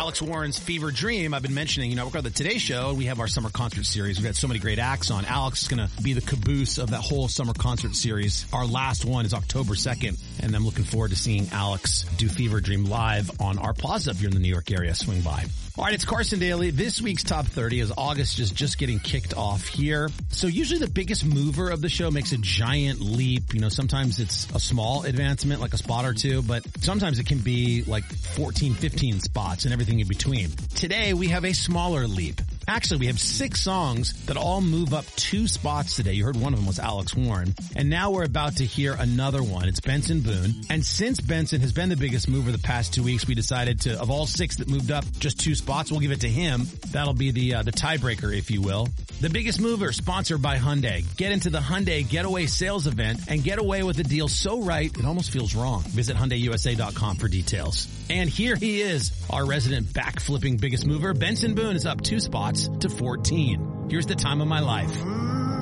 Alex Warren's Fever Dream. I've been mentioning, we're on the Today Show. We have our summer concert series. We've got so many great acts on. Alex is going to be the caboose of that whole summer concert series. Our last one is October 2nd, and I'm looking forward to seeing Alex do Fever Dream live on our plaza if you're in the New York area. Swing by. All right, it's Carson Daly. This week's Top 30 is August is just getting kicked off here. So usually the biggest mover of the show makes a giant leap. Sometimes it's a small advancement, like a spot or two, but sometimes it can be like 14, 15 spots and everything in between. Today, we have a smaller leap. Actually, we have 6 songs that all move up 2 spots today. You heard one of them was Alex Warren. And now we're about to hear another one. It's Benson Boone. And since Benson has been the biggest mover the past 2 weeks, we decided to, of all 6 that moved up just 2 spots, we'll give it to him. That'll be the tiebreaker, if you will. The Biggest Mover, sponsored by Hyundai. Get into the Hyundai Getaway Sales Event and get away with a deal so right, it almost feels wrong. Visit HyundaiUSA.com for details. And here he is, our resident backflipping Biggest Mover. Benson Boone is up 2 spots to 14. Here's The Time of My Life.